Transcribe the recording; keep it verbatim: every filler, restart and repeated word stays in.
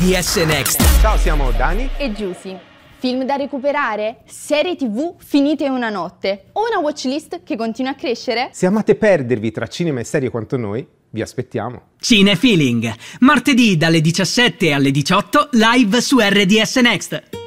D S Next. Ciao, siamo Dani e Giusy. Film da recuperare? Serie tv finite in una notte? O una watchlist che continua a crescere? Se amate perdervi tra cinema e serie quanto noi, vi aspettiamo. Cinefeeling, martedì dalle diciassette alle diciotto, live su R D S Next.